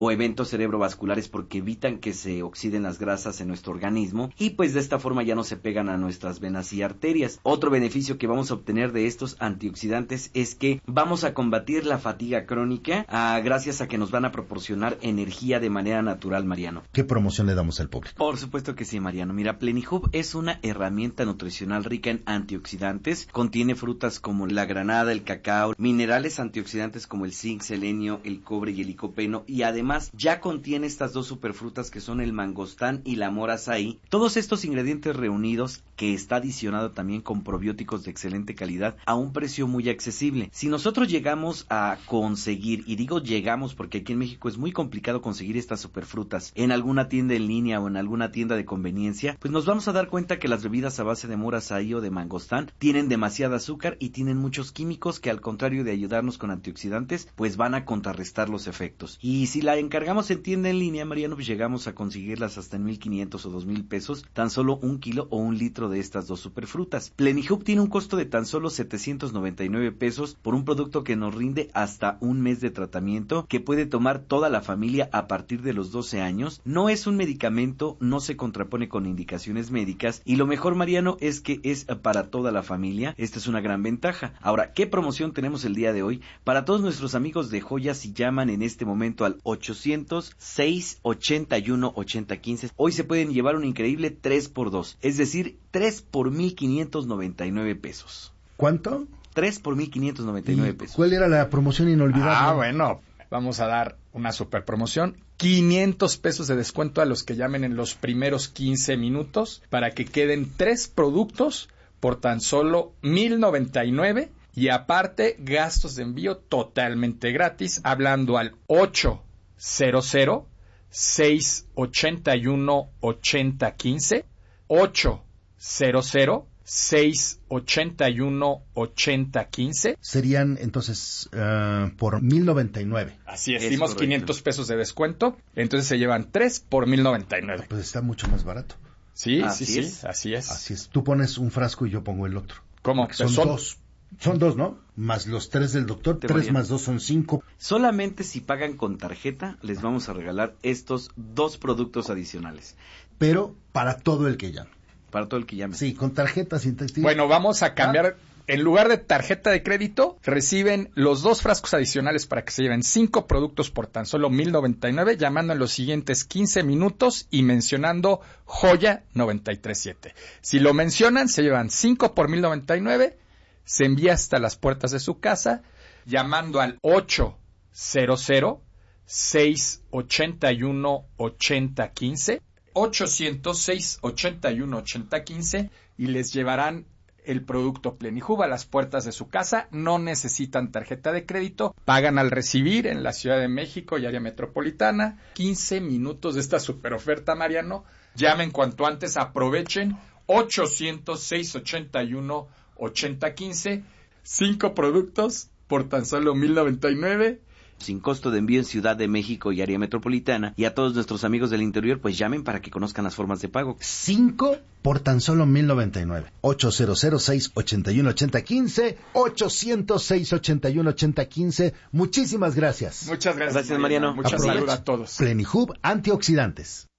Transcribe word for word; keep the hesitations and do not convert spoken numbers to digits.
o eventos cerebrovasculares porque evitan que se oxiden las grasas en nuestro organismo y pues de esta forma ya no se pegan a nuestras venas y arterias. Otro beneficio que vamos a obtener de estos antioxidantes es que vamos a combatir la fatiga crónica ah, gracias a que nos van a proporcionar energía de manera natural, Mariano. ¿Qué promoción le damos al público? Por supuesto que sí, Mariano. Mira, Plenihub es una herramienta nutricional rica en antioxidantes. Contiene frutas como la granada, el cacao, minerales antioxidantes como el zinc, selenio, el cobre y el licopeno, y además ya contiene estas dos superfrutas que son el mangostán y la mora azaí. Todos estos ingredientes reunidos, que está adicionado también con probióticos de excelente calidad a un precio muy accesible. Si nosotros llegamos a conseguir, y digo llegamos porque aquí en México es muy complicado conseguir estas superfrutas en alguna tienda en línea o en alguna tienda de conveniencia, pues nos vamos a dar cuenta que las bebidas a base de mora azaí o de mangostán tienen demasiada azúcar y tienen muchos químicos que, al contrario de ayudarnos con antioxidantes, pues van a contrarrestar los efectos. Y si la encargamos en tienda en línea, Mariano, pues llegamos a conseguirlas hasta en mil quinientos o dos mil pesos, tan solo un kilo o un litro de estas dos superfrutas. Plenihub tiene un costo de tan solo setecientos noventa y nueve pesos por un producto que nos rinde hasta un mes de tratamiento, que puede tomar toda la familia a partir de los doce años. No es un medicamento, no se contrapone con indicaciones médicas, y lo mejor, Mariano, es que es para toda la familia. Esta es una gran ventaja. Ahora, ¿qué promoción tenemos el día de hoy? Para todos nuestros amigos de Joya, si llaman en este momento al ochocientos, seis ochenta y uno, ochenta quince, hoy se pueden llevar un increíble tres por dos, es decir, tres por mil quinientos noventa y nueve pesos. ¿Cuánto? tres por mil quinientos noventa y nueve pesos. ¿Cuál era la promoción inolvidable? Ah, bueno, vamos a dar una super promoción. quinientos pesos de descuento a los que llamen en los primeros quince minutos para que queden tres productos por tan solo mil noventa y nueve, y aparte gastos de envío totalmente gratis, hablando al ocho cero cero, seis ochenta y uno, ochenta quince, ocho cero cero, seis ochenta y uno, ochenta quince. Serían entonces uh, por mil noventa y nueve. Así es, dimos quinientos pesos de descuento, entonces se llevan tres por mil noventa y nueve. Pues está mucho más barato. Sí, así sí, es. sí, así es. Así es. Tú pones un frasco y yo pongo el otro. ¿Cómo? Son, son dos. Son dos, ¿no? Más los tres del doctor. Te Tres varían. más dos son cinco. Solamente si pagan con tarjeta les vamos a regalar estos dos productos adicionales. Pero para todo el que llame. Para todo el que llame. Sí, con tarjeta, sin textil. Bueno, vamos a cambiar. En lugar de tarjeta de crédito, reciben los dos frascos adicionales para que se lleven cinco productos por tan solo mil noventa y nueve, llamando en los siguientes quince minutos y mencionando Joya noventa y tres siete. Si lo mencionan, se llevan cinco por mil noventa y nueve, se envía hasta las puertas de su casa, llamando al ocho cero cero, seis ochenta y uno, ochenta quince, ochocientos, seis ochenta y uno, ochenta quince, y les llevarán el producto Plenihub a las puertas de su casa. No necesitan tarjeta de crédito, pagan al recibir en la Ciudad de México y área metropolitana. quince minutos de esta super oferta, Mariano. Llamen cuanto antes, aprovechen. ochocientos, seis ochenta y uno, ochenta quince. Cinco productos por tan solo mil noventa y nueve. Sin costo de envío en Ciudad de México y área metropolitana. Y a todos nuestros amigos del interior, pues llamen para que conozcan las formas de pago. Cinco por tan solo mil noventa y nueve. ocho cero cero, seis ochenta y uno, ochenta quince. ochocientos, seis ochenta y uno, ochenta quince. Muchísimas gracias. Muchas gracias, Gracias, Mariano. Muchas Aprovecha. saludos a todos. Plenihub Antioxidantes.